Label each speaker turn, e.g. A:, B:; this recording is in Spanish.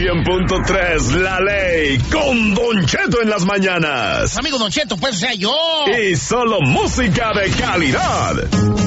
A: 100.3 La Ley con Don Cheto en las mañanas.
B: Amigo Don Cheto, pues, o sea, yo.
A: Y solo música de calidad.